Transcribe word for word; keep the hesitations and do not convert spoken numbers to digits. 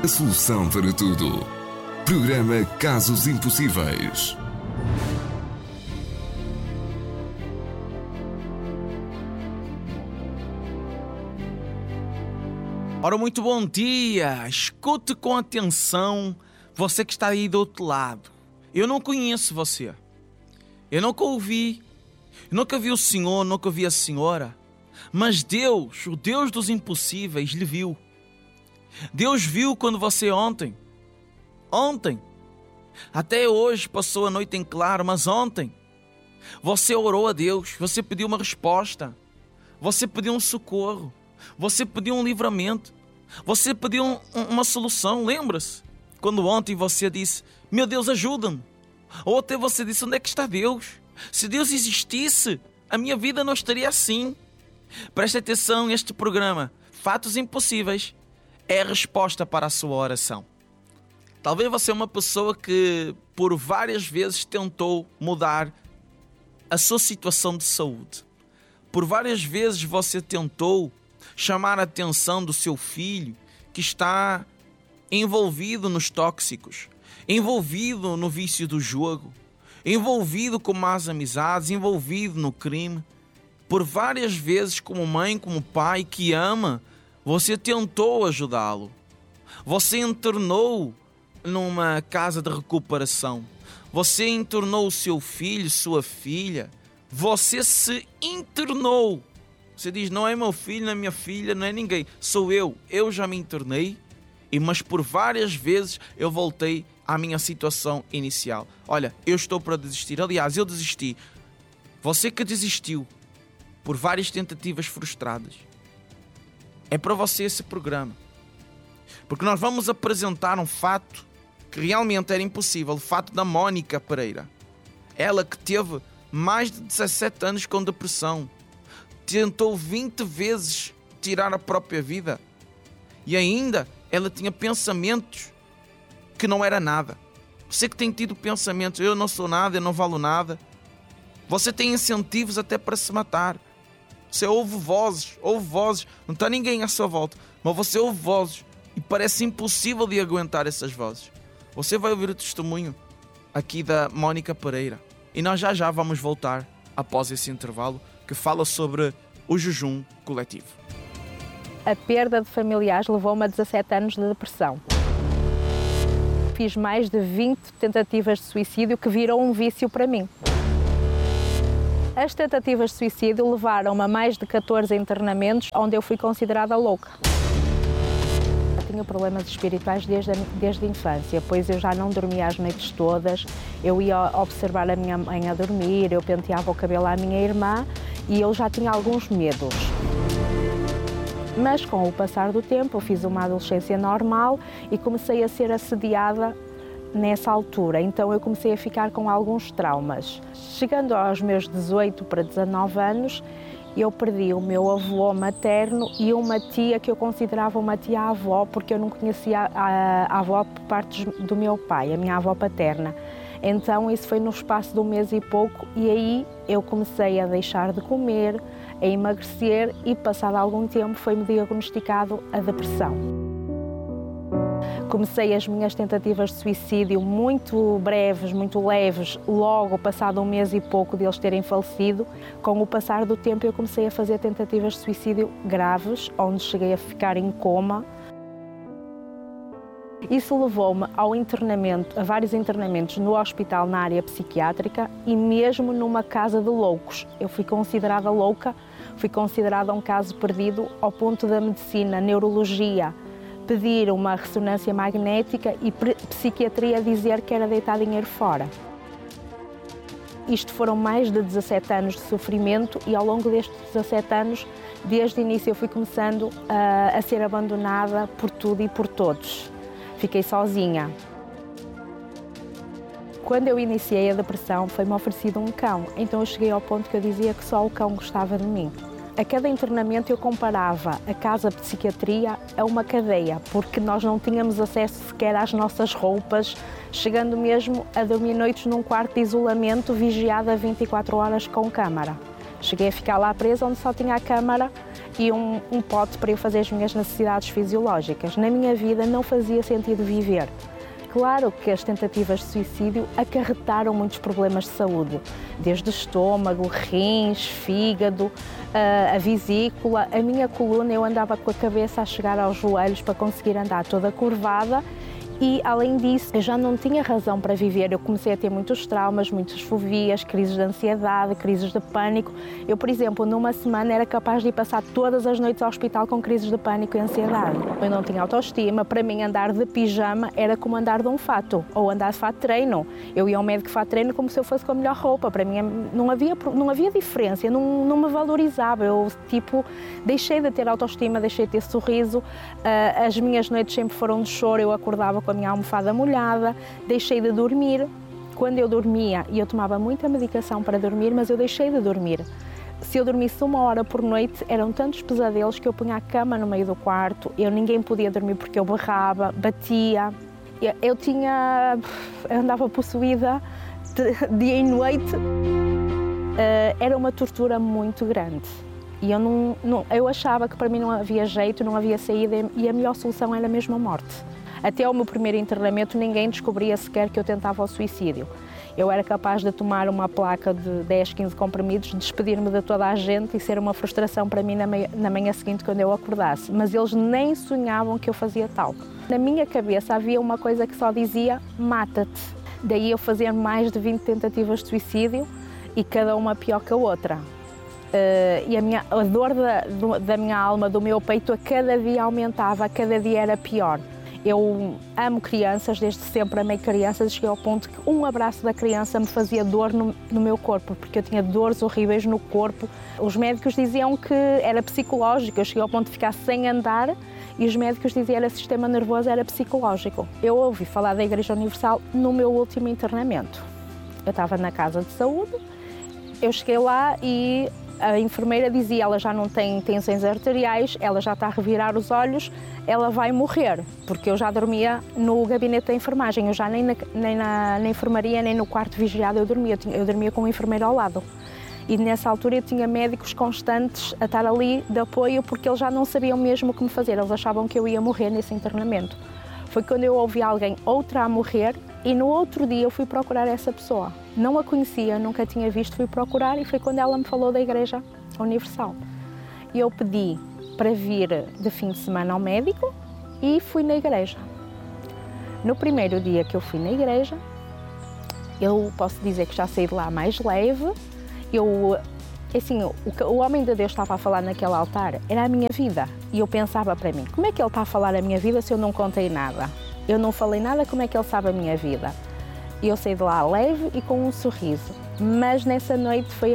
a solução para tudo. Programa Casos Impossíveis. Ora, muito bom dia! Escute com atenção, você que está aí do outro lado. Eu não conheço você. Eu nunca ouvi. Eu nunca vi o senhor, nunca vi a senhora. Mas Deus, o Deus dos impossíveis, lhe viu. Deus viu quando você ontem, ontem, até hoje passou a noite em claro, mas ontem, você orou a Deus, você pediu uma resposta, você pediu um socorro, você pediu um livramento, você pediu um, uma solução, lembra-se? Quando ontem você disse, meu Deus, ajuda-me. Ou até você disse, onde é que está Deus? Se Deus existisse, a minha vida não estaria assim. Preste atenção, este programa, Fatos Impossíveis, é a resposta para a sua oração. Talvez você é uma pessoa que por várias vezes tentou mudar a sua situação de saúde. Por várias vezes você tentou chamar a atenção do seu filho que está envolvido nos tóxicos, envolvido no vício do jogo, envolvido com más amizades, envolvido no crime. Por várias vezes, como mãe, como pai que ama, você tentou ajudá-lo. Você internou numa casa de recuperação. Você internou o seu filho, sua filha. Você se internou. Você diz, não é meu filho, não é minha filha, não é ninguém. Sou eu. Eu já me internei, e mas por várias vezes eu voltei à minha situação inicial. Olha, eu estou para desistir. Aliás, eu desisti. Você que desistiu por várias tentativas frustradas, é para você esse programa. Porque nós vamos apresentar um fato que realmente era impossível. O fato da Mónica Pereira. Ela que teve mais de dezassete anos com depressão. Tentou vinte vezes tirar a própria vida. E ainda ela tinha pensamentos que não era nada. Você que tem tido pensamentos, eu não sou nada, eu não valo nada. Você tem incentivos até para se matar. Você ouve vozes, ouve vozes, não está ninguém à sua volta, mas você ouve vozes e parece impossível de aguentar essas vozes. Você vai ouvir o testemunho aqui da Mónica Pereira e nós já já vamos voltar após esse intervalo que fala sobre o jejum coletivo. A perda de familiares levou-me a dezassete anos de depressão. Fiz mais de vinte tentativas de suicídio que viram um vício para mim. As tentativas de suicídio levaram-me a mais de catorze internamentos, onde eu fui considerada louca. Eu tinha problemas espirituais desde a, desde a infância, pois eu já não dormia as noites todas, eu ia observar a minha mãe a dormir, eu penteava o cabelo à minha irmã e eu já tinha alguns medos. Mas com o passar do tempo eu fiz uma adolescência normal e comecei a ser assediada nessa altura, então eu comecei a ficar com alguns traumas. Chegando aos meus dezoito para dezanove anos, eu perdi o meu avô materno e uma tia que eu considerava uma tia-avó, porque eu não conhecia a, a avó por parte do meu pai, a minha avó paterna. Então isso foi no espaço de um mês e pouco e aí eu comecei a deixar de comer, a emagrecer e passado algum tempo foi-me diagnosticado a depressão. Comecei as minhas tentativas de suicídio muito breves, muito leves, logo passado um mês e pouco de eles terem falecido. Com o passar do tempo eu comecei a fazer tentativas de suicídio graves, onde cheguei a ficar em coma. Isso levou-me ao internamento, a vários internamentos no hospital na área psiquiátrica e mesmo numa casa de loucos. Eu fui considerada louca, fui considerada um caso perdido ao ponto da medicina, neurologia, pedir uma ressonância magnética e psiquiatria dizer que era deitar dinheiro fora. Isto foram mais de dezassete anos de sofrimento e ao longo destes dezassete anos, desde o início eu fui começando a, a ser abandonada por tudo e por todos. Fiquei sozinha. Quando eu iniciei a depressão foi-me oferecido um cão, então eu cheguei ao ponto que eu dizia que só o cão gostava de mim. A cada internamento eu comparava a casa de psiquiatria a uma cadeia, porque nós não tínhamos acesso sequer às nossas roupas, chegando mesmo a dormir noites num quarto de isolamento vigiado a vinte e quatro horas com câmara. Cheguei a ficar lá presa onde só tinha a câmara e um, um pote para eu fazer as minhas necessidades fisiológicas. Na minha vida não fazia sentido viver. Claro que as tentativas de suicídio acarretaram muitos problemas de saúde, desde estômago, rins, fígado, a vesícula, a minha coluna. Eu andava com a cabeça a chegar aos joelhos para conseguir andar toda curvada. E, além disso, eu já não tinha razão para viver. Eu comecei a ter muitos traumas, muitas fobias, crises de ansiedade, crises de pânico. Eu, por exemplo, numa semana era capaz de ir passar todas as noites ao hospital com crises de pânico e ansiedade. Eu não tinha autoestima. Para mim, andar de pijama era como andar de um fato, ou andar de fato de treino. Eu ia ao médico de fato de treino como se eu fosse com a melhor roupa. Para mim, não havia, não havia diferença, eu não, não me valorizava. Eu, tipo, deixei de ter autoestima, deixei de ter sorriso. As minhas noites sempre foram de choro, eu acordava com a minha almofada molhada, deixei de dormir. Quando eu dormia, e eu tomava muita medicação para dormir, mas eu deixei de dormir. Se eu dormisse uma hora por noite, eram tantos pesadelos que eu punha a cama no meio do quarto, eu ninguém podia dormir porque eu berrava, batia. Eu, eu tinha... eu andava possuída de, dia e noite. Uh, era uma tortura muito grande. E eu, não, não, eu achava que para mim não havia jeito, não havia saída, e a melhor solução era mesmo a morte. Até ao meu primeiro internamento ninguém descobria sequer que eu tentava o suicídio. Eu era capaz de tomar uma placa de dez, quinze comprimidos, despedir-me de toda a gente e ser uma frustração para mim na manhã, na manhã seguinte quando eu acordasse. Mas eles nem sonhavam que eu fazia tal. Na minha cabeça havia uma coisa que só dizia: mata-te. Daí eu fazer mais de vinte tentativas de suicídio e cada uma pior que a outra. Uh, e a, minha, a dor da, do, da minha alma, do meu peito, a cada dia aumentava, a cada dia era pior. Eu amo crianças, desde sempre amei crianças, e cheguei ao ponto que um abraço da criança me fazia dor no, no meu corpo, porque eu tinha dores horríveis no corpo. Os médicos diziam que era psicológico, eu cheguei ao ponto de ficar sem andar e os médicos diziam que era sistema nervoso, era psicológico. Eu ouvi falar da Igreja Universal no meu último internamento. Eu estava na casa de saúde, eu cheguei lá e a enfermeira dizia: ela já não tem tensões arteriais, ela já está a revirar os olhos, ela vai morrer, porque eu já dormia no gabinete da enfermagem, eu já nem na, nem na, na enfermaria, nem no quarto vigiado eu dormia, eu, tinha, eu dormia com um enfermeiro ao lado. E nessa altura eu tinha médicos constantes a estar ali de apoio, porque eles já não sabiam mesmo o que me fazer, eles achavam que eu ia morrer nesse internamento. Foi quando eu ouvi alguém, outra a morrer, e no outro dia eu fui procurar essa pessoa. Não a conhecia, nunca tinha visto, fui procurar e foi quando ela me falou da Igreja Universal. E eu pedi para vir de fim de semana ao médico e fui na igreja. No primeiro dia que eu fui na igreja, eu posso dizer que já saí de lá mais leve. Eu, assim, o que o homem de Deus estava a falar naquele altar era a minha vida. E eu pensava para mim: como é que ele está a falar a minha vida se eu não contei nada? Eu não falei nada, como é que ele sabe a minha vida? E eu saí de lá leve e com um sorriso. Mas nessa noite foi